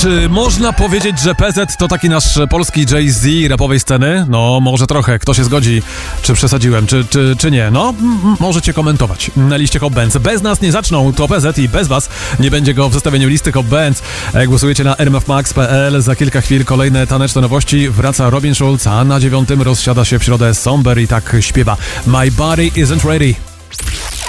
Czy można powiedzieć, że PZ to taki nasz polski Jay-Z rapowej sceny? No, może trochę. Kto się zgodzi? Czy przesadziłem? Czy nie? No, możecie komentować. Na liście Hot Bands. Bez nas nie zaczną, to PZ i bez was nie będzie go w zestawieniu listy Hot Bands. Głosujecie na rmfmax.pl. Za kilka chwil kolejne taneczne nowości. Wraca Robin Schulz, a na 9 rozsiada się w środę Somber i tak śpiewa My Body Isn't Ready.